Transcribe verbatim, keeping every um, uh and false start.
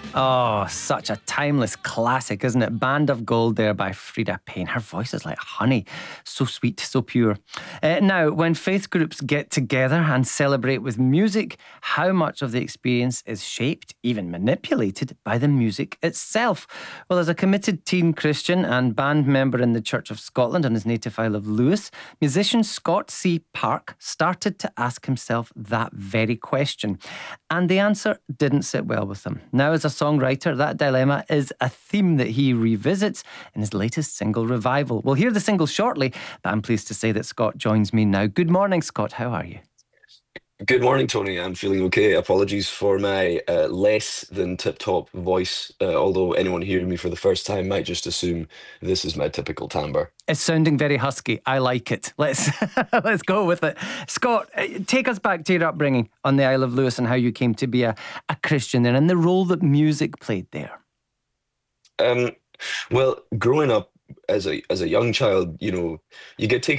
Oh, such a timeless classic, isn't it? Band of Gold there by Frida Payne. Her voice is like honey. So sweet, so pure. Uh, now, when faith groups get together and celebrate with music, how much of the experience is shaped, even manipulated, by the music itself? Well, as a committed teen Christian and band member in the Church of Scotland on his native Isle of Lewis, musician Scott C. Park started to ask himself that very question. And the answer didn't sit well with him. Now, as a songwriter, that dilemma is a theme that he revisits in his latest single, Revival. We'll hear the single shortly, but I'm pleased to say that Scott joins me now. Good morning, Scott. How are you? Good morning, Tony. I'm feeling okay. Apologies for my uh, less than tip-top voice, uh, although anyone hearing me for the first time might just assume this is my typical timbre. It's sounding very husky. I like it. Let's let's go with it. Scott, take us back to your upbringing on the Isle of Lewis and how you came to be a, a Christian there and the role that music played there. Um, well, growing up as a as a young child, you know, you get taken